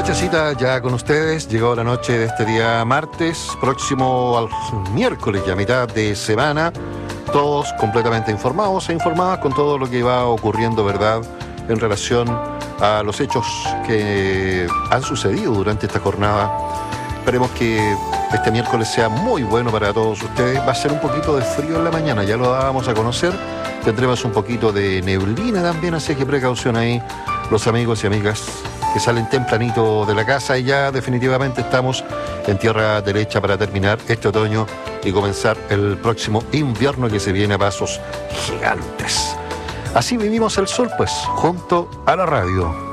nochecita ya con ustedes. Llegó la noche de este día martes, próximo al miércoles, ya mitad de semana. Todos completamente informados e informadas con todo lo que va ocurriendo, ¿verdad?, en relación a los hechos que han sucedido durante esta jornada. Esperemos que este miércoles sea muy bueno para todos ustedes. Va a ser un poquito de frío en la mañana, ya lo dábamos a conocer. Tendremos un poquito de neblina también, así que precaución ahí, los amigos y amigas que salen tempranito de la casa, y ya definitivamente estamos en tierra derecha para terminar este otoño y comenzar el próximo invierno que se viene a pasos gigantes. Así vivimos el sol, pues, junto a la radio.